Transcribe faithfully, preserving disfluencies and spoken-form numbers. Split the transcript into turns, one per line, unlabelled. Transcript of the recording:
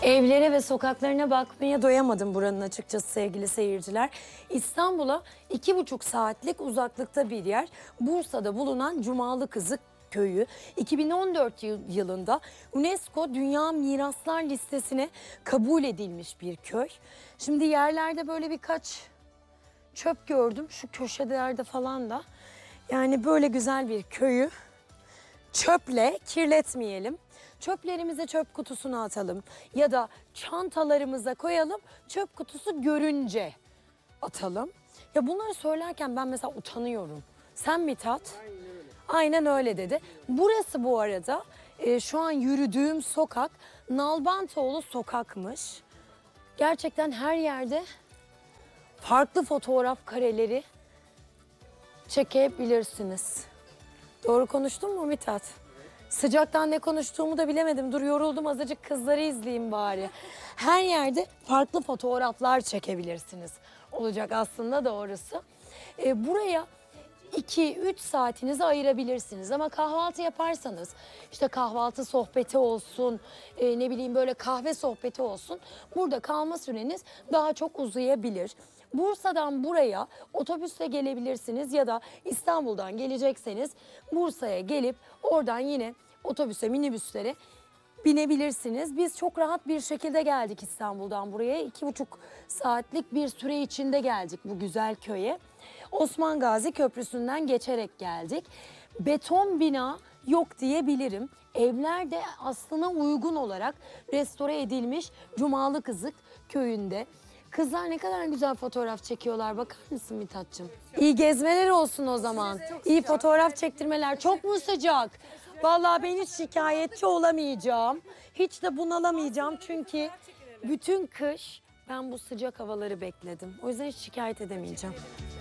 Evlere ve sokaklarına bakmaya doyamadım buranın açıkçası sevgili seyirciler. İstanbul'a iki buçuk saatlik uzaklıkta bir yer. Bursa'da bulunan Cumalı Kızık Köyü iki bin on dört yılında UNESCO Dünya Miraslar Listesi'ne kabul edilmiş bir köy. Şimdi yerlerde böyle birkaç çöp gördüm şu köşelerde falan da. Yani böyle güzel bir köyü çöple kirletmeyelim. Çöplerimizi çöp kutusuna atalım ya da çantalarımıza koyalım, çöp kutusu görünce atalım. Ya bunları söylerken ben mesela utanıyorum. Sen Mithat? Aynen öyle. Aynen öyle dedi. Burası bu arada e, şu an yürüdüğüm sokak Nalbantoğlu sokakmış. Gerçekten her yerde farklı fotoğraf kareleri çekebilirsiniz. Doğru konuştun mu Mithat? Sıcaktan ne konuştuğumu da bilemedim. Dur yoruldum, azıcık kızları izleyeyim bari. Her yerde farklı fotoğraflar çekebilirsiniz. Olacak aslında doğrusu. Ee, buraya iki üç saatinizi ayırabilirsiniz. Ama kahvaltı yaparsanız, işte kahvaltı sohbeti olsun, e, ne bileyim böyle kahve sohbeti olsun. Burada kalma süreniz daha çok uzayabilir. Bursa'dan buraya otobüsle gelebilirsiniz ya da İstanbul'dan gelecekseniz Bursa'ya gelip oradan yine otobüse, minibüslere binebilirsiniz. Biz çok rahat bir şekilde geldik İstanbul'dan buraya. iki buçuk saatlik bir süre içinde geldik bu güzel köye. Osman Gazi Köprüsü'nden geçerek geldik. Beton bina yok diyebilirim. Evler de aslına uygun olarak restore edilmiş Cumalı Kızık köyünde. Kızlar ne kadar güzel fotoğraf çekiyorlar. Bakar mısın Mithatçığım? İyi gezmeler olsun o zaman. İyi fotoğraf çektirmeler. Çok mu sıcak? Vallahi ben hiç şikayetçi olamayacağım. Hiç de bunalamayacağım. Çünkü bütün kış ben bu sıcak havaları bekledim. O yüzden hiç şikayet edemeyeceğim.